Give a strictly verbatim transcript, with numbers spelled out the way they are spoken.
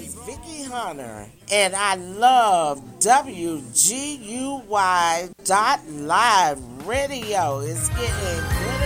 is Vicky Hunter, and I love W G U Y dot live radio. It's getting good.